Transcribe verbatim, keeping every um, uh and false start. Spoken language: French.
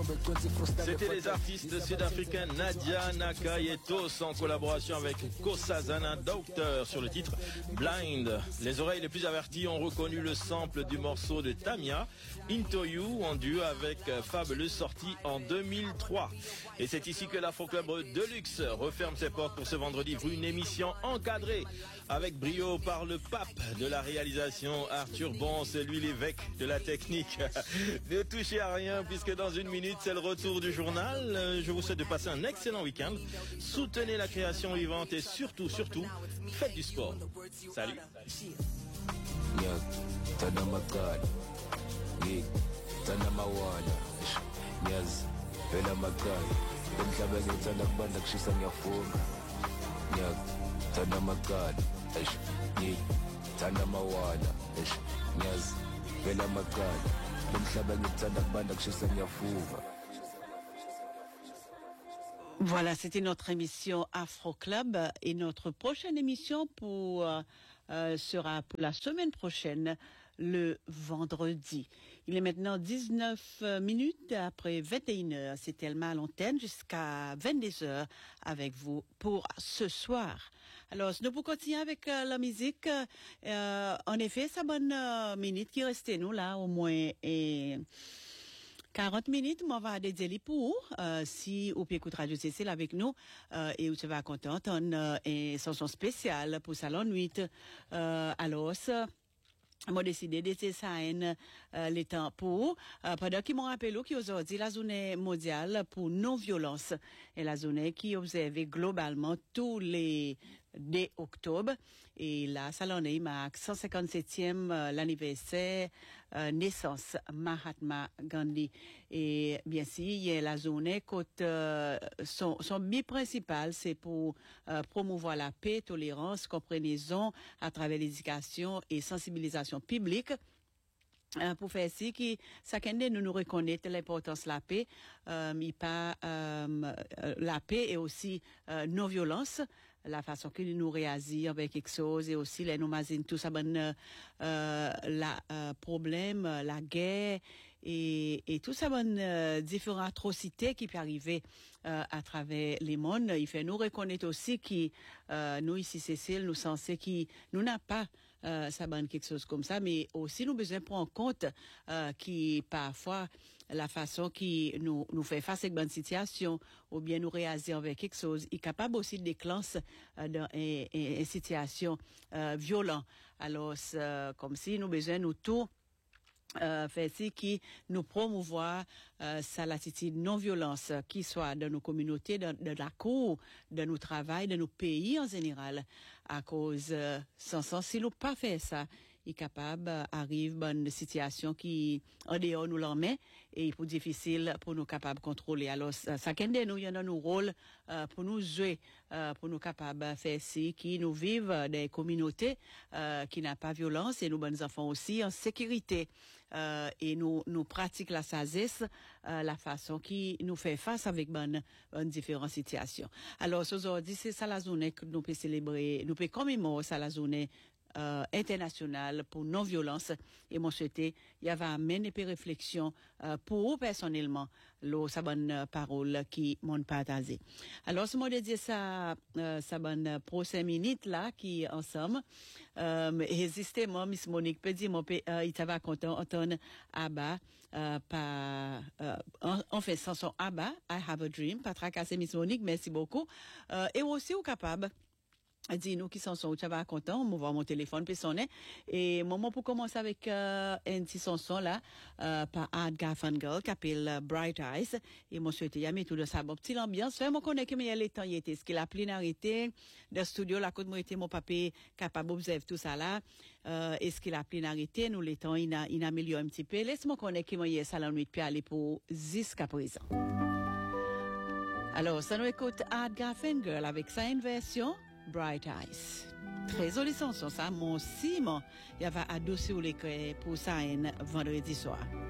C'était les artistes sud-africains Nadia Nakai et Tos en collaboration avec Nkosazana Doctor sur le titre Blind. Les oreilles les plus averties ont reconnu le sample du morceau de Tamia, Into You, en duo avec Fabulous, sorti en deux mille trois. Et c'est ici que l'Afro Club Deluxe referme ses portes pour ce vendredi pour une émission encadrée avec brio par le pape de la réalisation, Arthur Bon, c'est lui l'évêque de la technique. Ne touchez à rien puisque dans une minute c'est le retour du journal. Je vous souhaite de passer un excellent week-end. Soutenez la création vivante et surtout, surtout, faites du sport. Salut. Voilà, c'était notre émission Afro Club et notre prochaine émission pour euh, euh, sera pour la semaine prochaine, le vendredi. Il est maintenant dix-neuf minutes après vingt et une heures. C'est Thelma à l'antenne jusqu'à vingt-deux heures avec vous pour ce soir. Alors, nous pour continuer avec euh, la musique, euh, en effet, ça bonne euh, minute qui restait nous là au moins et quarante minutes, moi, va dédier pour, euh, si vous pouvez écouter Radio Cécile avec nous, euh, et vous serez content d'entendre, euh, une chanson spéciale pour Salon huit, euh, alors, ça, moi décidé d'essayer ça euh, les temps pour euh, pendant qu'ils m'ont rappelé qu'aujourd'hui la journée mondiale pour non violence et la journée qui observée globalement tous les dès octobre et là ça l'en est marque cent cinquante-septième euh, l'anniversaire euh, naissance Mahatma Gandhi et bien sûr il y a la journée côté euh, son son but principal c'est pour euh, promouvoir la paix, tolérance, compréhension à travers l'éducation et sensibilisation publique. Euh, pour faire ci qui chacun de nous nous reconnaît l'importance de la paix, euh, il pas euh, la paix et aussi euh, non violence, la façon que nous réagissons avec quelque chose et aussi les nous imagine tout ça bonne euh, la euh, problème, la guerre et et tout ça bonne euh, différentes atrocités qui peut arriver euh, à travers les mondes. Il fait nous reconnaître aussi qui euh, nous ici Cécile nous censés qui nous n'a pas euh, ça bonne quelque chose comme ça, mais aussi nous besoin prendre en compte euh, qui parfois la façon qui nous nous fait face à une bonne situation ou bien nous réagir avec quelque chose est capable aussi de déclencher euh, dans une, une situation euh, violente. Alors euh, comme si nous besoin nous tout Euh, fait si qui nous promouvoir euh, ça l'attitude non violence qui soit dans nos communautés, dans, dans la cour, dans nos travail, dans nos pays en général à cause euh, sans sens si nous pas fait ça est capable euh, arrive bonne situation qui en dehors nous l'en et il est difficile pour nous capable contrôler. Alors ça, ça qu'un de nous il y en a nos rôles euh, pour nous jouer euh, pour nous capable faire si qui nous vivent des communautés euh, qui n'a pas violence et nos bonnes enfants aussi en sécurité. Euh, et nous nous pratiquons la sagesse, euh, la façon qui nous fait face avec bonne, bonne différentes situations. Alors aujourd'hui c'est ça la journée que nous peut célébrer, nous peut commémorer ça la journée euh, internationale pour non violence et moi souhaiter il y avait amené des réflexions euh, pour personnellement l'eau sa bonne parole qui m'ont partagé. Alors ce mot de dire ça euh, sa bonne prochaine minute là qui ensemble euh résisté moi Miss Monique peut dire mon euh, il t'avait content entendre Abba euh, par euh, en, en fait chanson Abba I Have a Dream pas tracasser Miss Monique merci beaucoup euh, et aussi au capable dis-nous qui sont sont tu vas content on va mon téléphone puis sonner et moment pour commencer avec euh, un petit chanson là euh, par Art Garfunkel qui s'appelle uh, Bright Eyes et moi souhaite y mettre tout de ça bon petite ambiance fait moi connais que mais les temps y était ce qu'il a plénarité de studio là côté moi était mon papier capable d'observer tout ça là euh, est-ce qu'il a plénarité nous les temps il a il améliore un petit peu laisse-moi connais que moi y est ça la nuit puis aller pour jusqu'à présent. Alors ça nous écoute Art Garfunkel avec sa version Bright Eyes. Très jolie chanson, ça, mon Simon, il y avait adouci ou l'écrit pour ça un vendredi soir.